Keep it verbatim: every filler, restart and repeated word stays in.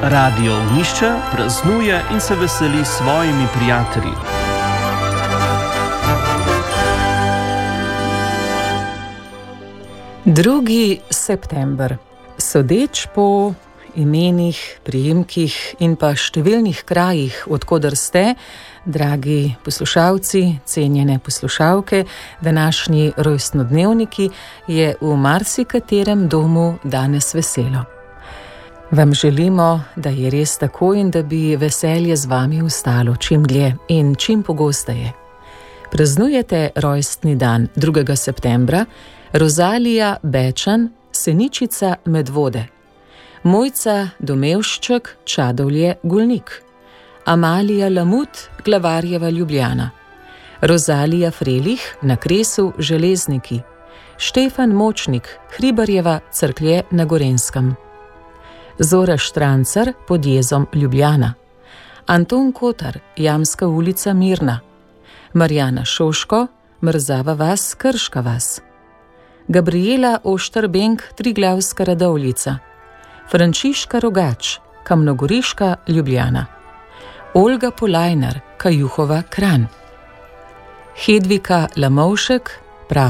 Radio Ognjišče praznuje in se veseli s svojimi prijatelji. drugi september. Sodeč po imenih, priimkih in pa številnih krajih, odkoder ste, dragi poslušalci, cenjene poslušalke, današnji rojstnodnevniki, je v marsikaterem domu danes veselo. Vam želimo, da je res tako in da bi veselje z vami ostalo čim dlje in čim pogosteje. Praznujete rojstni dan drugega septembra Rozalija Bečan, Seničica Medvode, Mojca Domevšček, Čadovlje Golnik, Amalija Lamut, Glavarjeva Ljubljana, Rozalija Frelih, na Kresu Železniki, Štefan Močnik, Hribarjeva Cerklje na Gorenskem, Zora Štrancar, Pod jezom Ljubljana, Anton Kotar, Jamska ulica Mirna, Marjana Šoško, Mrzava vas, Krška vas, Gabriela Oštrbenk, Triglavska Radovljica, Frančiška Rogač, Kamnogoriška Ljubljana, Olga Polajnar, Kajuhova Kranj, Hedvika Lamovšek,